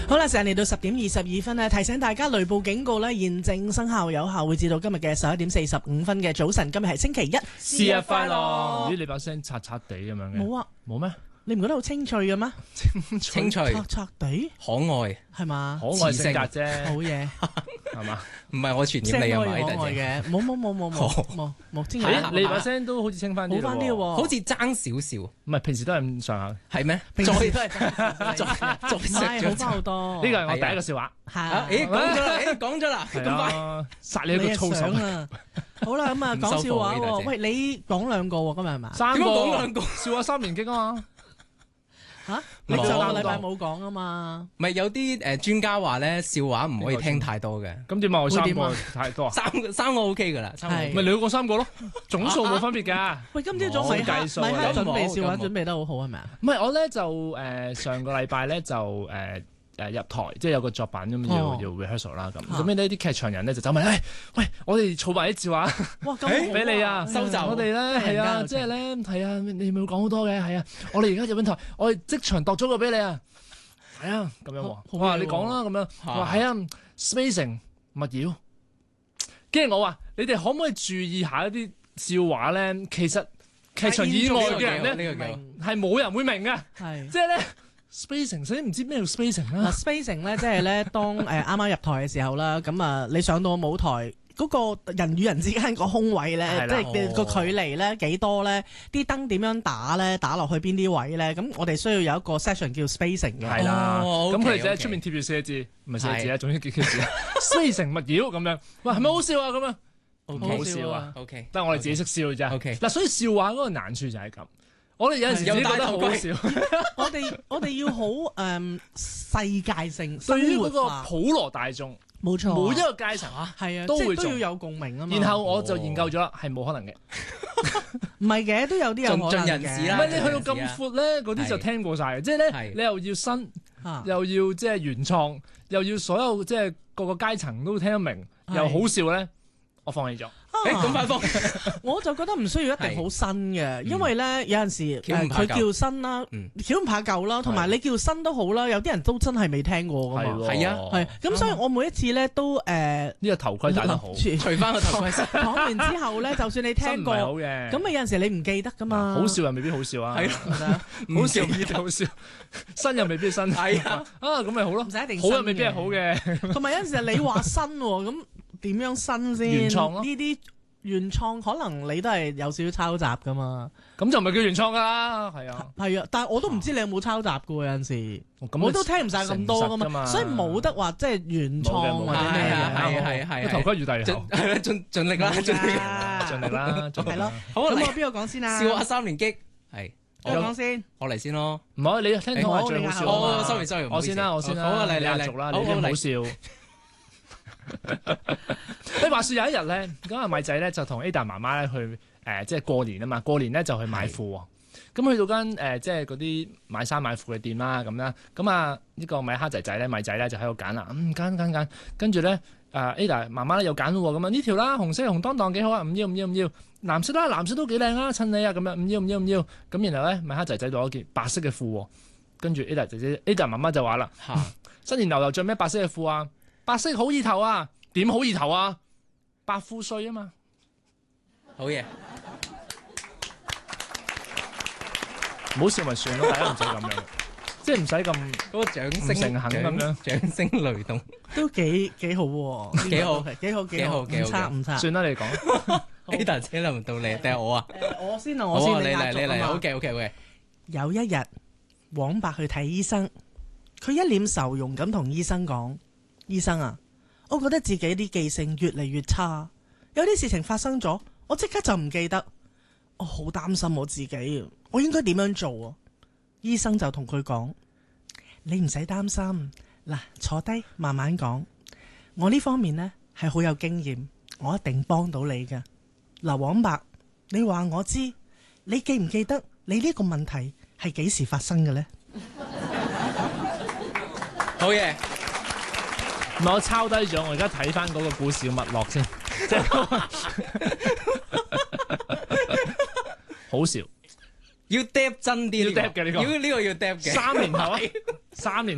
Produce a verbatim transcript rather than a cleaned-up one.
好啦，時間嚟到十點二十二分咧，提醒大家雷暴警告咧現正生效，有效會至到今日嘅十一點四十五分嘅早晨。今日係星期一， 生日快樂！咦，你把聲刷刷地咁樣嘅？ 冇啊， 冇咩？ 你唔覺得好清脆嘅咩？ 清脆、 刷刷地， 可愛係嘛？ 可愛性格啫， 好嘢， 係嘛？ 唔係我傳染你啊嘛？呢可愛嘅，冇冇冇冇冇冇冇，清下。 你把聲都好似清翻啲， 好翻啲喎， 好似爭少少。 唔係平時都係咁上下， 係咩？ 平時都係再再食好咗翻好多。 呢個係我第一個笑話。 係， 誒講咗啦，誒講咗啦，咁快殺你一個粗手啊！好啦，咁啊講笑話喎，喂，你講兩個喎，今日係嘛？ 三個講兩個笑話三連擊啊嘛！ 嚇，你上個禮拜冇講啊嘛？ 唔係有啲誒專家話咧，笑話唔可以聽太多嘅。 咁點啊？我三個會點啊太多啊？ 三個三個 OK 噶啦，三個係咪兩個三個咯，總數冇分別㗎。 喂，今朝早米克冇計數啊米克準備笑話咁冇準備得好好係咪啊？ 唔係我咧就誒上個禮拜咧就誒。誒入台，即係有個作品咁要哦要 rehearsal 啦咁，咁呢啲劇場人咧就走埋，誒喂，我哋儲埋啲笑話哇，咁好俾你啊， 收集我哋咧係啊，即係咧係啊，你咪會講好多嘅，係啊，我哋而家入緊台，我哋即場度咗個俾你啊，係啊，咁樣喎，我話你講啦咁樣，我話係啊 spacing 勿擾，跟住我話你哋可唔可以注意下一啲笑話咧？其實劇場以外嘅人咧係冇人會明嘅， 係即係咧。spacing，所以唔知咩叫 spacing 啦。 嗱，spacing 咧，即係咧，當誒啱啱入台嘅時候啦，咁啊，你上到舞台嗰個人與人之間個空位咧，即係個距離咧幾多咧，啲燈點樣打咧，打落去邊啲位咧，咁我哋需要有一個 session 叫 spacing 嘅。 係啦，咁佢哋就喺 OK，OK 出面貼住寫字，唔係寫字啊，總之幾幾字，spacing 勿擾咁樣。喂，係咪好笑啊？咁樣好笑啊 ！OK， 但係我哋自己識笑啫。 OK 嗱，所以笑話嗰個難處就係咁。我哋有陣時自己覺得好好笑， 我哋我哋要好誒世界性， 對於嗰個生活化普羅大眾， 冇錯， 每一個階層啊， 係啊， 都會即係都中要有共鳴啊嘛。 然後我就研究咗啦，係冇可能嘅。 唔係嘅，都有啲有可能盡盡人事啦唔係你去到咁闊咧，嗰啲就聽過晒嘅。即係咧，你又要新， 啊又要即係原創，又要所有即係各個階層都聽得明，又好笑咧，我放棄咗。 誒咁快放， 我就覺得唔需要一定好新嘅，因為咧有陣時橋唔怕舊佢叫新啦，橋唔怕舊啦，同埋你叫新都好啦，有啲人都真係未聽過噶嘛。 係啊， 係咁，所以我每一次咧都誒呢個頭盔戴得好， 除翻個頭盔先。 講完之後咧，就算你聽過， 好嘅， 咁啊有陣時你唔記得噶嘛。 好笑又未必好笑啊， 係好笑唔一定好笑，新又未必新。 係啊， 啊咁咪好咯， 唔使一定好又未必係好嘅。 同埋有陣時你話新喎，咁點樣新先？ 原創咯， 呢啲。原創可能你都係有少少抄襲噶嘛， 咁就唔係叫原創噶啦，係啊， 係啊，但係我都唔知你有冇抄襲噶喎，有陣時，我都聽唔晒咁多噶嘛，所以冇得話即係原創或者咩嘅，係係係， 個頭盔越大越好， 係啦，盡盡力啦，盡力啦， 盡力啦， 係咯， 好咁我邊個講先啊？ 笑話三連擊，係我講先， 我嚟先咯， 唔好你聽我最好笑， 哦，sorry sorry， 我先啦，我先啦， 好啊，嚟你嚟嚟， 續啦，你都好笑。你話說有一日咧，咁阿米仔咧就同 Ada 媽媽咧去誒、呃，即係過年啊嘛，過年咧就去買褲喎。咁去到間誒、呃，即係嗰啲買衫買褲嘅店啦，咁啦。咁啊呢個米克仔仔咧，米仔咧就喺度揀啦，嗯揀揀揀，跟住咧誒 Ada 媽媽咧又揀咯喎，咁啊呢條啦，紅色紅當當幾好啊，唔要唔要唔要，藍色啦，藍色都幾靚啊，襯你啊，咁樣唔要唔要唔要，咁然後咧米克仔仔攞一件白色嘅褲喎，跟住 Ada 姐姐 Ada 媽媽就話啦，新年流流着咩白色嘅褲啊？白色好意頭啊！點好意頭啊？百富稅啊嘛， 好嘢， 唔好笑咪算咯，大家唔使咁樣，即係唔使咁嗰個掌聲誠懇咁樣， 掌聲雷動， 都幾幾好喎， 幾好幾好幾好，唔差唔差。 算啦，你講。 Ada 姐輪唔到你，定係我啊？ 我先啊，我先， 你嚟你嚟，好嘅好嘅好嘅。 有一日，黃伯去睇醫生，佢一臉愁容咁同醫生講：醫生啊！我覺得自己啲記性越嚟越差，有啲事情發生咗，我即刻就唔記得，我好擔心我自己，我應該點樣做啊？醫生就同佢講：你唔使擔心，嗱，坐低慢慢講，我呢方面呢係好有經驗，我一定幫到你嘅。嗱，黃伯，你話我知，你記唔記得你呢個問題係幾時發生嘅呢？ 好嘢。 唔係我抄低咗，我而家睇翻嗰個故事嘅脈絡先，即係好笑， 要 dap 真啲， 要 dap 嘅呢個， 要呢個要 dap 嘅， 三年後啊，三年。